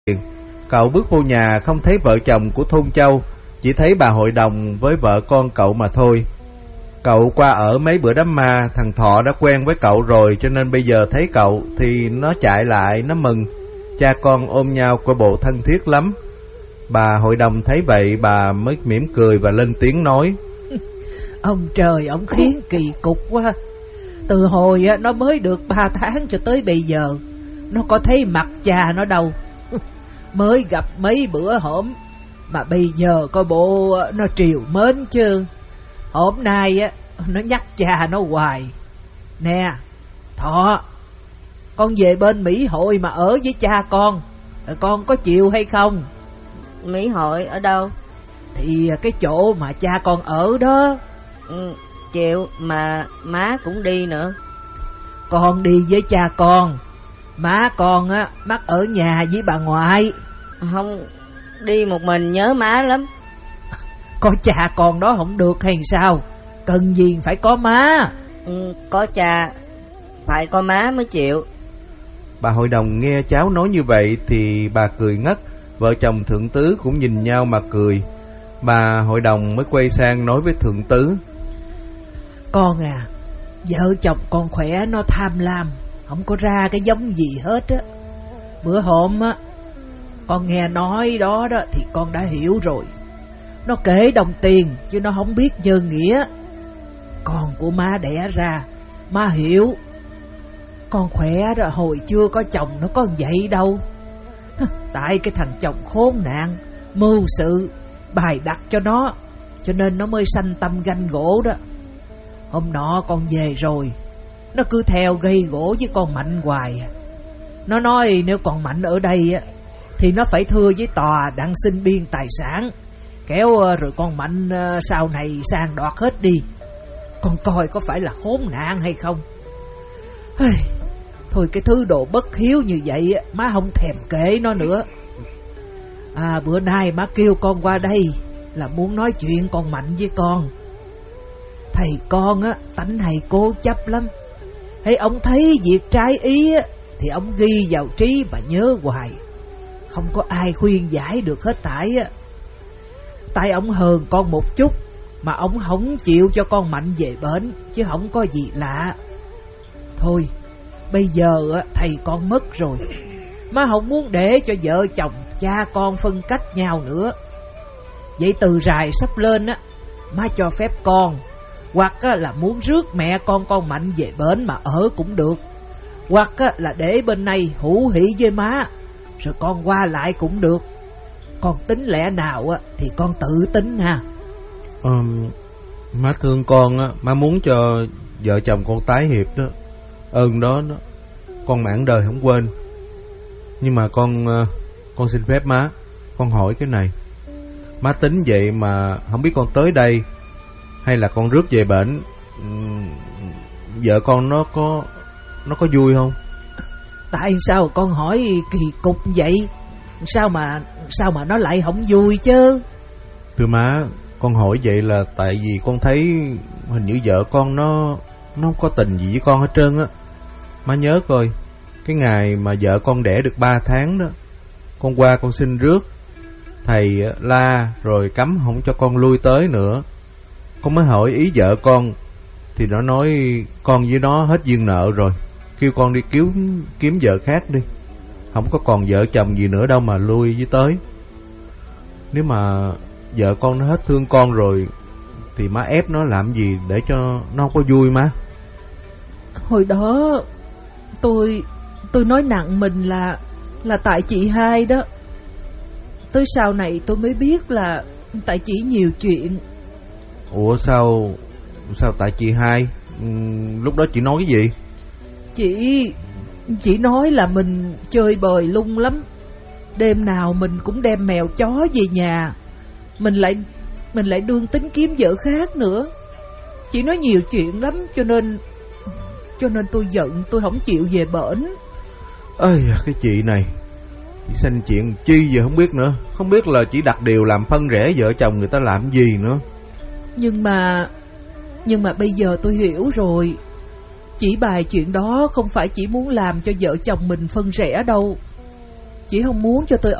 Cậu bước vô nhà không thấy vợ chồng của Thôn Châu, chỉ thấy bà hội đồng với vợ con cậu mà thôi. Cậu qua ở mấy bữa đám ma, thằng Thọ đã quen với cậu rồi, cho nên bây giờ thấy cậu thì nó chạy lại, nó mừng. Cha con ôm nhau coi bộ thân thiết lắm. Bà hội đồng thấy vậy, bà mới mỉm cười và lên tiếng nói: Ông trời, ông khiến kỳ cục quá. Từ hồi nó mới được 3 tháng cho tới bây giờ, nó có thấy mặt cha nó đâu. Mới gặp mấy bữa hổm mà bây giờ coi bộ nó triều mến chứ. Hôm nay nó nhắc cha nó hoài. Nè Thọ, con về bên Mỹ Hội mà ở với cha con có chịu hay không? Mỹ Hội ở đâu? Thì cái chỗ mà cha con ở đó. Chịu, mà má cũng đi nữa. Con đi với cha con, má con mắc ở nhà với bà ngoại. Không, đi một mình nhớ má lắm. Có cha con đó không được hay sao? Cần gì phải có má. Có cha, phải có má mới chịu. Bà hội đồng nghe cháu nói như vậy thì bà cười ngất. Vợ chồng Thượng Tứ cũng nhìn nhau mà cười. Bà hội đồng mới quay sang nói với Thượng Tứ: Con à, vợ chồng con khỏe nó tham lam, không có ra cái giống gì hết á. Bữa hôm con nghe nói đó thì con đã hiểu rồi. Nó kể đồng tiền chứ nó không biết nhân nghĩa. Con của má đẻ ra, má hiểu. Con khỏe đó hồi chưa có chồng nó có vậy đâu. Tại cái thằng chồng khốn nạn, mưu sự, bài đặt cho nó, cho nên nó mới sanh tâm ganh gỗ đó. Hôm nọ con về rồi, nó cứ theo gây gỗ với con Mạnh hoài. Nó nói nếu con Mạnh ở đây thì nó phải thưa với tòa đặng xin biên tài sản, kéo rồi con Mạnh sau này sang đoạt hết đi. Con coi có phải là khốn nạn hay không? Thôi cái thứ đồ bất hiếu như vậy má không thèm kể nó nữa. Bữa nay má kêu con qua đây là muốn nói chuyện con Mạnh với con. Thầy con tánh hay cố chấp lắm. Thấy ông thấy việc trái ý thì ông ghi vào trí mà nhớ hoài, không có ai khuyên giải được hết thảy. Tại ông hờn con một chút mà ông không chịu cho con Mạnh về bển, chứ không có gì lạ. Thôi bây giờ thầy con mất rồi, má không muốn để cho vợ chồng cha con phân cách nhau nữa. Vậy từ rày sắp lên má cho phép con, hoặc là muốn rước mẹ con Mạnh về bển mà ở cũng được, hoặc là để bên này hữu hỉ với má, rồi con qua lại cũng được. Con tính lẽ nào thì con tự tính ha. Má thương con má muốn cho vợ chồng con tái hiệp đó. Ơn đó con mãn đời không quên. Nhưng mà con xin phép má, con hỏi cái này. Má tính vậy mà không biết con tới đây hay là con rước về bển, vợ con nó có vui không? Tại sao con hỏi kỳ cục vậy? Sao mà nó lại không vui chứ? Thưa má, con hỏi vậy là tại vì con thấy hình như vợ con nó không có tình gì với con hết trơn á. Má nhớ coi, cái ngày mà vợ con đẻ được 3 tháng đó, con qua con xin rước, thầy la rồi cấm không cho con lui tới nữa. Con mới hỏi ý vợ con thì nó nói con với nó hết duyên nợ rồi, kêu con đi kiếm vợ khác đi, không có còn vợ chồng gì nữa đâu mà lui với tới. Nếu mà vợ con nó hết thương con rồi thì má ép nó làm gì để cho nó không có vui má? Hồi đó tôi nói nặng mình là tại chị hai đó. Tới sau này tôi mới biết là tại chị nhiều chuyện. Ủa sao tại chị hai? Lúc đó chị nói cái gì? Chị nói là mình chơi bời lung lắm. Đêm nào mình cũng đem mèo chó về nhà. Mình lại đương tính kiếm vợ khác nữa. Chị nói nhiều chuyện lắm, cho nên tôi giận, tôi không chịu về bển. Ơi cái chị này, chị sanh chuyện chi giờ không biết nữa. Không biết là chỉ đặt điều làm phân rẽ vợ chồng người ta làm gì nữa. Nhưng mà bây giờ tôi hiểu rồi. Chỉ bài chuyện đó không phải chỉ muốn làm cho vợ chồng mình phân rẽ đâu. Chị không muốn cho tôi